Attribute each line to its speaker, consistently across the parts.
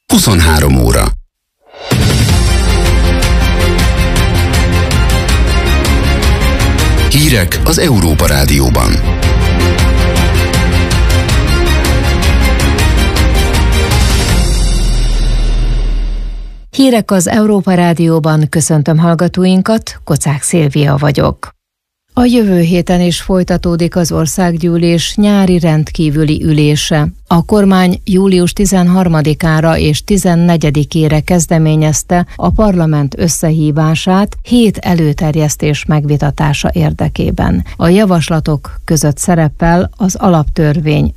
Speaker 1: 23 óra. Hírek az Európa Rádióban.
Speaker 2: Hírek az Európa Rádióban, köszöntöm hallgatóinkat, Kocák Szilvia vagyok. A jövő héten is folytatódik az országgyűlés nyári rendkívüli ülése. A kormány július 13-ára és 14-ére kezdeményezte a parlament összehívását 7 előterjesztés megvitatása érdekében. A javaslatok között szerepel az alaptörvény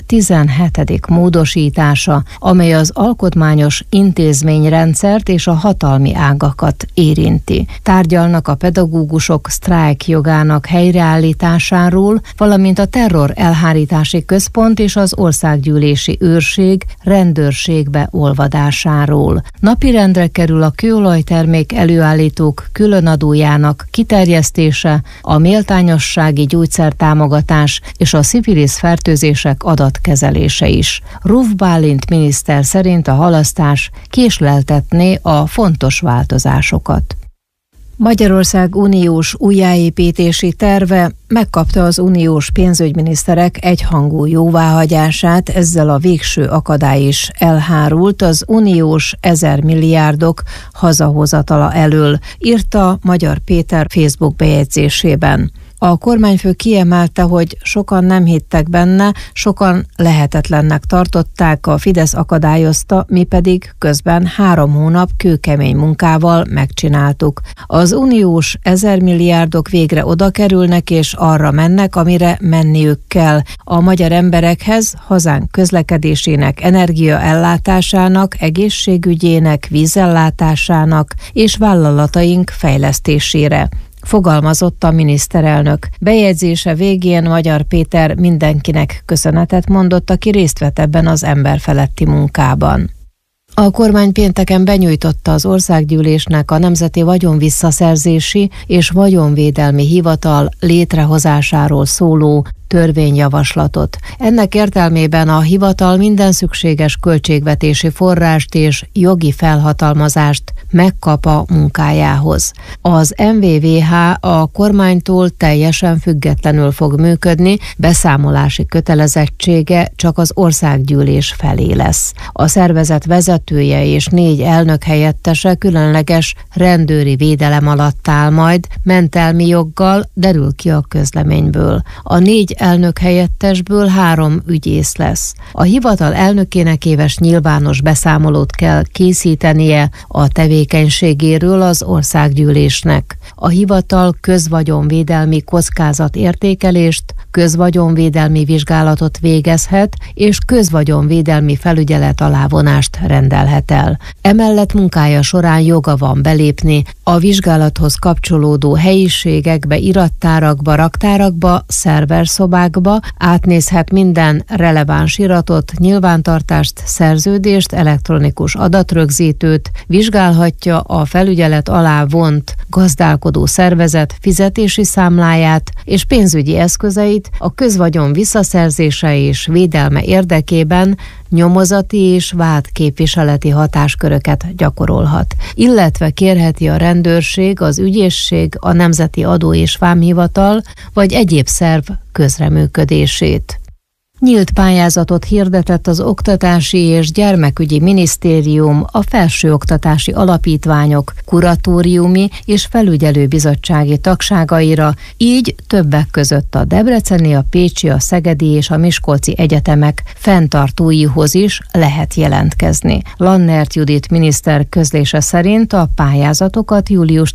Speaker 2: 17. módosítása, amely az alkotmányos intézményrendszert és a hatalmi ágakat érinti. Tárgyalnak a pedagógusok sztrájk jogának helyreállításáról, valamint a terror elhárítási központ és az országgyűlési őrség rendőrségbe olvadásáról. Napirendre kerül a kőolajtermék előállítók különadójának kiterjesztése, a méltányossági gyógyszertámogatás és a szifilisz fertőzések adatkezelése is. Ruf Bálint miniszter szerint a halasztás késleltetné a fontos változásokat. Magyarország uniós újjáépítési terve megkapta az uniós pénzügyminiszterek egyhangú jóváhagyását, ezzel a végső akadály is elhárult az uniós 1000 milliárdok hazahozatala elől, írta Magyar Péter Facebook bejegyzésében. A kormányfő kiemelte, hogy sokan nem hittek benne, sokan lehetetlennek tartották, a Fidesz akadályozta, mi pedig közben 3 hónap kőkemény munkával megcsináltuk. Az uniós 1000 milliárdok végre oda kerülnek és arra mennek, amire menniük kell. A magyar emberekhez, hazánk közlekedésének, energiaellátásának, egészségügyének, vízellátásának és vállalataink fejlesztésére, fogalmazott a miniszterelnök. Bejegyzése végén Magyar Péter mindenkinek köszönetet mondott, aki részt vett ebben az emberfeletti munkában. A kormány pénteken benyújtotta az országgyűlésnek a Nemzeti Vagyonvisszaszerzési és Vagyonvédelmi Hivatal létrehozásáról szóló törvényjavaslatot. Ennek értelmében a hivatal minden szükséges költségvetési forrást és jogi felhatalmazást megkap a munkájához. Az MVVH a kormánytól teljesen függetlenül fog működni, beszámolási kötelezettsége csak az országgyűlés felé lesz. A szervezet vezetője és 4 elnök helyettese különleges rendőri védelem alatt áll majd, mentelmi joggal, derül ki a közleményből. A 4 elnök helyettesből 3 ügyész lesz. A hivatal elnökének éves nyilvános beszámolót kell készítenie a tevékenységéről az országgyűlésnek. A hivatal közvagyonvédelmi kockázatértékelést, közvagyonvédelmi vizsgálatot végezhet, és közvagyonvédelmi felügyelet alávonást rendelhet el. Emellett munkája során joga van belépni a vizsgálathoz kapcsolódó helyiségekbe, irattárakba, raktárakba, szerverszobákba, átnézhet minden releváns iratot, nyilvántartást, szerződést, elektronikus adatrögzítőt, vizsgálhatja a felügyelet alá vont gazdálkodó szervezet fizetési számláját és pénzügyi eszközeit a közvagyon visszaszerzése és védelme érdekében nyomozati és vádképviseleti hatásköröket gyakorolhat, illetve kérheti a rendőrség, az ügyészség, a Nemzeti Adó- és Vámhivatal vagy egyéb szerv közreműködését. Nyílt pályázatot hirdetett az Oktatási és Gyermekügyi Minisztérium a felsőoktatási alapítványok kuratóriumi és felügyelőbizottsági tagságaira, így többek között a debreceni, a pécsi, a szegedi és a miskolci egyetemek fenntartóihoz is lehet jelentkezni. Lannert Judit miniszter közlése szerint a pályázatokat július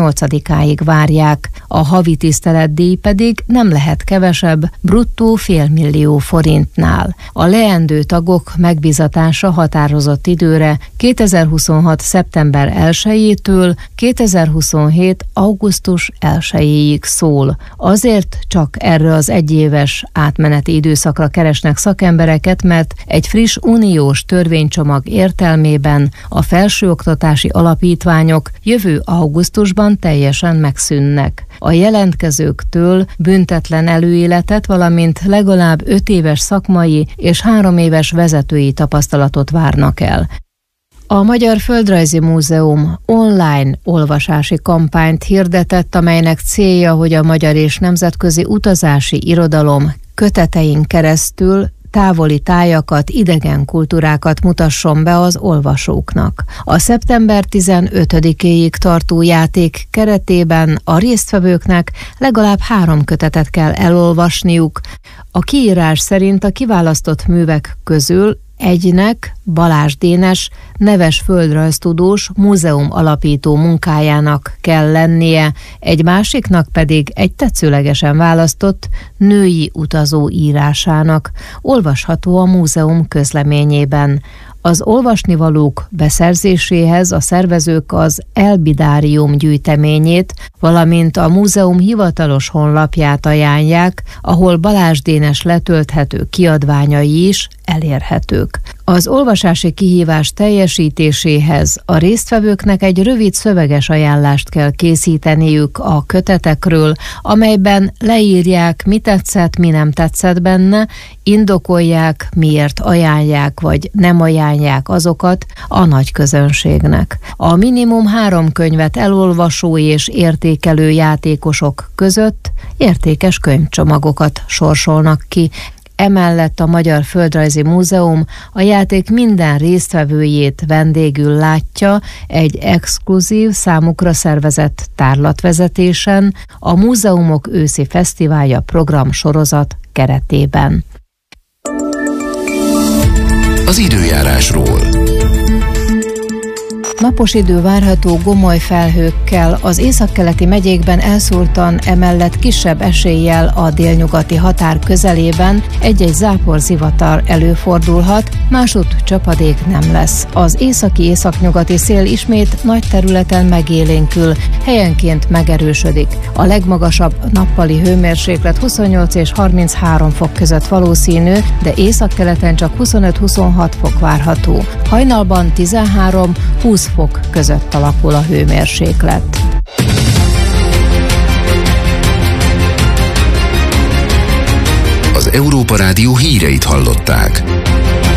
Speaker 2: 18-áig várják, a havi tiszteletdíj pedig nem lehet kevesebb, bruttó $500 000 forintnál. A leendő tagok megbízatása határozott időre 2026. szeptember 1-től 2027. augusztus 1-ig szól. Azért csak erre az egyéves átmeneti időszakra keresnek szakembereket, mert egy friss uniós törvénycsomag értelmében a felsőoktatási alapítványok jövő augusztusban teljesen megszűnnek. A jelentkezőktől büntetlen előéletet, valamint legalább 5 éves szakmai és 3 éves vezetői tapasztalatot várnak el. A Magyar Földrajzi Múzeum online olvasási kampányt hirdetett, amelynek célja, hogy a magyar és nemzetközi utazási irodalom kötetein keresztül távoli tájakat, idegen kultúrákat mutasson be az olvasóknak. A szeptember 15-éig tartó játék keretében a résztvevőknek legalább 3 kötetet kell elolvasniuk. A kiírás szerint a kiválasztott művek közül egynek Balázs Dénes neves földrajztudós múzeum alapító munkájának kell lennie, egy másiknak pedig egy tetszőlegesen választott női utazó írásának. Olvasható a múzeum közleményében. Az olvasnivalók beszerzéséhez a szervezők az Elbidárium gyűjteményét, valamint a múzeum hivatalos honlapját ajánlják, ahol Balázs Dénes letölthető kiadványai is elérhetők. Az olvasási kihívás teljesítéséhez a résztvevőknek egy rövid szöveges ajánlást kell készíteniük a kötetekről, amelyben leírják, mi tetszett, mi nem tetszett benne, indokolják, miért ajánlják vagy nem ajánlják azokat a nagy közönségnek. A minimum 3 könyvet elolvasó és értékelő játékosok között értékes könyvcsomagokat sorsolnak ki. Emellett a Magyar Földrajzi Múzeum a játék minden résztvevőjét vendégül látja egy exkluzív, számukra szervezett tárlatvezetésen a Múzeumok őszi fesztiválja program sorozat keretében.
Speaker 1: Az időjárásról.
Speaker 2: Napos idő várható gomoly felhőkkel, az északkeleti megyékben elszórtan, emellett kisebb eséllyel a délnyugati határ közelében egy-egy záporzivatar előfordulhat, másutt csapadék nem lesz. Az északi-északnyugati szél ismét nagy területen megélénkül, helyenként megerősödik. A legmagasabb nappali hőmérséklet 28 és 33 fok között valószínű, de északkeleten csak 25-26 fok várható. Hajnalban 13-20 fok között alakul a hőmérséklet.
Speaker 1: Az Európa Rádió híreit hallották.